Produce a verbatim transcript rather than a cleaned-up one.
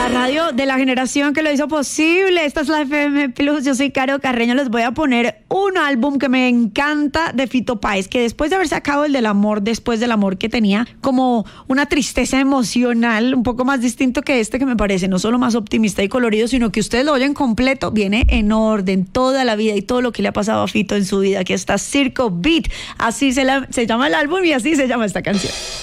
La radio de la generación que lo hizo posible. Esta es la F M Plus. Yo soy Caro Carreño. Les voy a poner un álbum que me encanta de Fito Páez, que después de haber sacado el del amor, después del amor, que tenía como una tristeza emocional, un poco más distinto que este, que me parece no solo más optimista y colorido, sino que ustedes lo oyen completo, viene en orden, toda la vida y todo lo que le ha pasado a Fito en su vida. Aquí está Circo Beat. Así se, la, se llama el álbum y así se llama esta canción.